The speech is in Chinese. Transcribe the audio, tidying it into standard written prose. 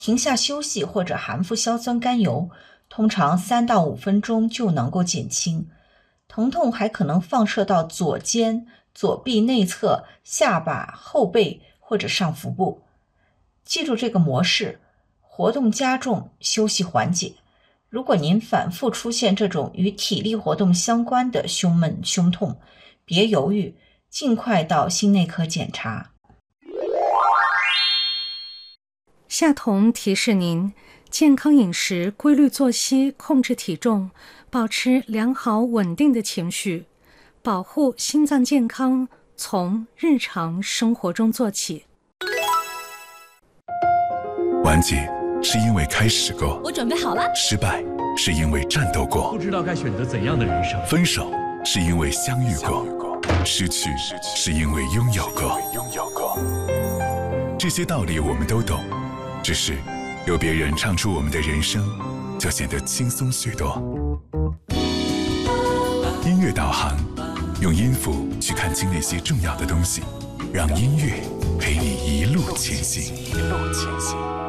停下休息或者含服硝酸甘油，通常3到5分钟就能够减轻。疼痛还可能放射到左肩、左臂内侧、下巴、后背或者上腹部。记住这个模式，活动加重，休息缓解。如果您反复出现这种与体力活动相关的胸闷、胸痛，别犹豫，尽快到心内科检查。 夏彤提示您，健康饮食、规律作息、控制体重，保持良好稳定的情绪，保护心脏健康，从日常生活中做起。 完结是因为开始过， 我准备好了。 失败是因为战斗过， 不知道该选择怎样的人生。 分手是因为相遇过，失去是因为拥有过。这些道理我们都懂，只是有别人唱出我们的人生，就显得轻松许多。音乐导航，用音符去看清那些重要的东西，让音乐陪你一路前行。